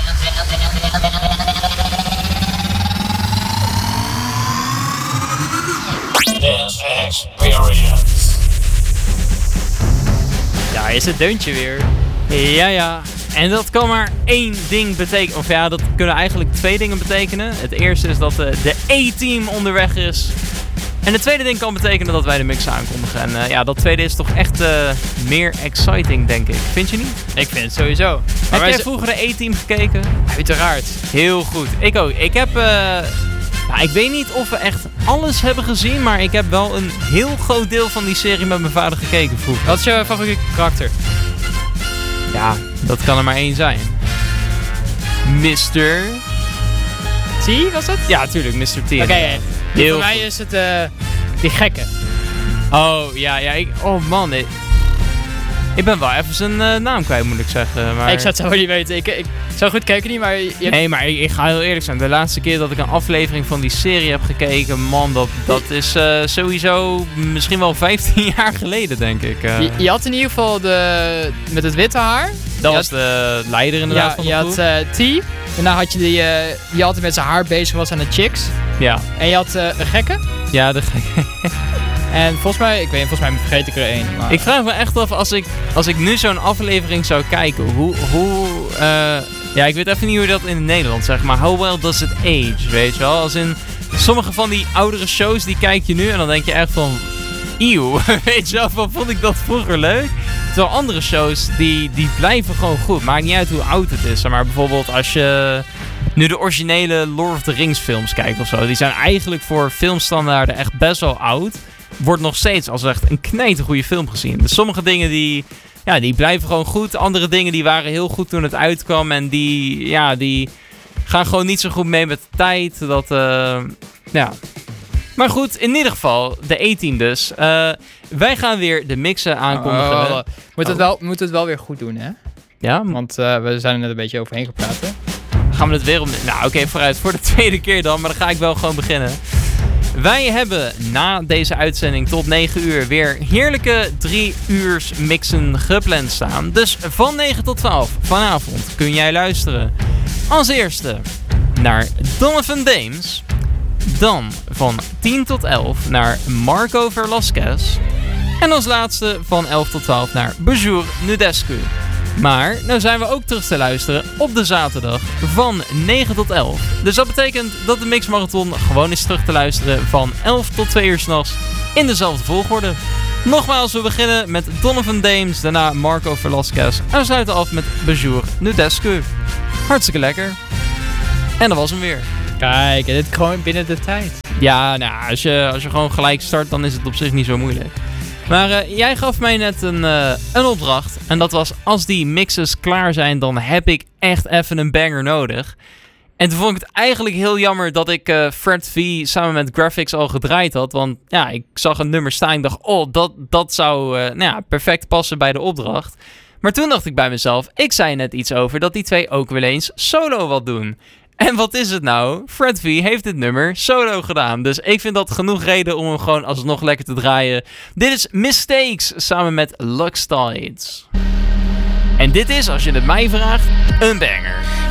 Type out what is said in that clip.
Dance Experience. Daar is het deuntje weer. Ja. En dat kan maar één ding betekenen. Of ja, dat kunnen eigenlijk twee dingen betekenen. Het eerste is dat de A-team onderweg is. En het tweede ding kan betekenen dat wij de mix aankondigen. En ja, dat tweede is toch echt meer exciting, denk ik. Vind je niet? Ik vind het sowieso. Heb jij vroeger de A-team gekeken? Uiteraard. Heel goed. Ik ook. Ik heb... ik weet niet of we echt alles hebben gezien, maar ik heb wel een heel groot deel van die serie met mijn vader gekeken vroeger. Wat is jouw favoriete karakter? Ja, dat kan er maar één zijn. Mr. T was het? Ja, tuurlijk, Mr. T. Oké, heel voor mij is het die gekke. Oh, ja, oh man, ik ben wel even zijn naam kwijt, moet ik zeggen. Maar... Ik zou het zo niet weten. Ik zo goed kijken niet, maar... Nee, maar ik ga heel eerlijk zijn. De laatste keer dat ik een aflevering van die serie heb gekeken, man, dat is sowieso misschien wel 15 jaar geleden, denk ik. Je had in ieder geval met het witte haar. Dat was de leider inderdaad van de groep. Je had T. Daarna had je die altijd met zijn haar bezig was aan de chicks. Ja. En je had een gekke. Ja, de gekke. En volgens mij vergeet ik er één. Maar... Ik vraag me echt af, als ik nu zo'n aflevering zou kijken, ja, ik weet even niet hoe je dat in het Nederlands zegt, maar how well does it age, weet je wel? Als in sommige van die oudere shows, die kijk je nu en dan denk je echt van, eeuw, weet je wel, van vond ik dat vroeger leuk? Terwijl andere shows, die blijven gewoon goed. Maakt niet uit hoe oud het is. Maar bijvoorbeeld als je nu de originele Lord of the Rings films kijkt of zo. Die zijn eigenlijk voor filmstandaarden echt best wel oud. Wordt nog steeds als echt een knijtergoeie film gezien. Dus sommige dingen die blijven gewoon goed. Andere dingen die waren heel goed toen het uitkwam. En die gaan gewoon niet zo goed mee met de tijd. Maar goed, in ieder geval, de A-team dus. Wij gaan weer de mixen aankondigen. We moeten het wel weer goed doen, hè? Ja? Want we zijn er net een beetje overheen gepraat, hè? Gaan we het weer Nou, oké, vooruit. Voor de tweede keer dan. Maar dan ga ik wel gewoon beginnen. Wij hebben na deze uitzending tot 9 uur weer heerlijke 3 uurs mixen gepland staan. Dus van 9 tot 12 vanavond kun jij luisteren. Als eerste naar Donovan Dames. Dan van 10 tot 11 naar Marco Velasquez. En als laatste van 11 tot 12 naar Bonjour Nudescu. Maar nou zijn we ook terug te luisteren op de zaterdag van 9 tot 11. Dus dat betekent dat de Mix Marathon gewoon is terug te luisteren van 11 tot 2 uur 's nachts in dezelfde volgorde. Nogmaals, we beginnen met Donovan Dames, daarna Marco Velasquez en we sluiten af met Bonjour Nudescu. Hartstikke lekker. En dat was hem weer. Kijk, dit gewoon binnen de tijd. Ja, nou, als je gewoon gelijk start, dan is het op zich niet zo moeilijk. Maar jij gaf mij net een opdracht. En dat was, als die mixes klaar zijn, dan heb ik echt even een banger nodig. En toen vond ik het eigenlijk heel jammer dat ik Fred V samen met Graphics al gedraaid had. Want ja, ik zag een nummer staan en ik dacht, oh, dat zou perfect passen bij de opdracht. Maar toen dacht ik bij mezelf, ik zei net iets over dat die twee ook wel eens solo wat doen. En wat is het nou? Fred V heeft dit nummer solo gedaan. Dus ik vind dat genoeg reden om hem gewoon alsnog lekker te draaien. Dit is Mistakes samen met Lux Tides. En dit is, als je het mij vraagt, een banger.